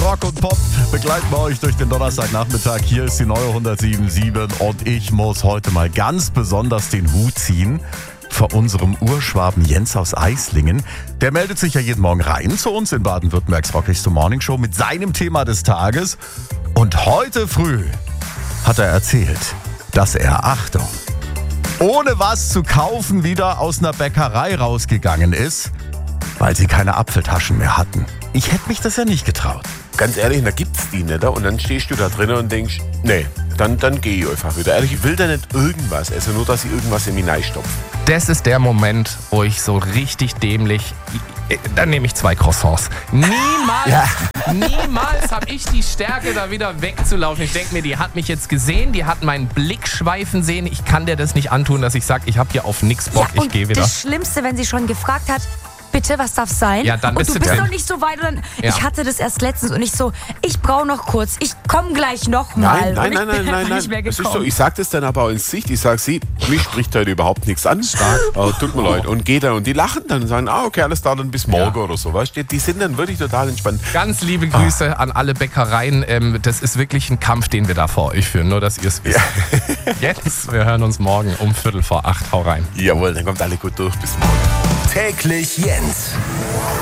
Rock und Pop begleiten wir euch durch den Donnerstagnachmittag. Hier ist die neue 107.7 und ich muss heute mal ganz besonders den Hut ziehen vor unserem Urschwaben Jens aus Eislingen. Der meldet sich ja jeden Morgen rein zu uns in Baden-Württembergs Rockigs Morning Show mit seinem Thema des Tages. Und heute früh hat er erzählt, dass er, Achtung, ohne was zu kaufen wieder aus einer Bäckerei rausgegangen ist, weil sie keine Apfeltaschen mehr hatten. Ich hätte mich das ja nicht getraut. Ganz ehrlich, da gibt's die nicht. Und dann stehst du da drinnen und denkst, nee, dann gehe ich einfach wieder. Ehrlich, ich will da nicht irgendwas essen, nur dass ich irgendwas in mich reinstopfe. Das ist der Moment, wo ich so richtig dämlich... Dann nehme ich 2 Croissants. Niemals habe ich die Stärke, da wieder wegzulaufen. Ich denke mir, die hat mich jetzt gesehen, die hat meinen Blick schweifen sehen. Ich kann dir das nicht antun, dass ich sage, ich habe hier auf nichts Bock, ich gehe wieder. Das Schlimmste, wenn sie schon gefragt hat, bitte, was darf sein? Ja, dann und bist du du bist drin. noch nicht so weit. Und Ja. Ich hatte das erst letztens und ich so, ich brauche noch kurz, ich komme gleich nochmal. Nein. Nicht mehr Das ist so, gekommen. ich sag das dann aber auch ins Gesicht. Ich sag, sie, mich spricht heute überhaupt nichts an. Tut mir leid. Und geht dann und die lachen dann und sagen, okay, alles da dann bis morgen oder so. Weißt du? Die sind dann wirklich total entspannt. Ganz liebe Grüße an alle Bäckereien. Das ist wirklich ein Kampf, den wir da vor euch führen, nur dass ihr es wisst. Jetzt, wir hören uns morgen um 7:45. Hau rein. Jawohl, dann kommt alle gut durch. Bis morgen. Täglich Jens.